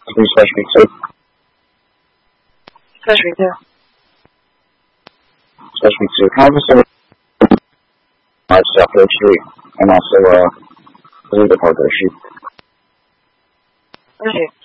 Specialty 2. Specialty 2. Specialty 2. Congressman South Lake Street, and also the legal part of the sheet. Okay.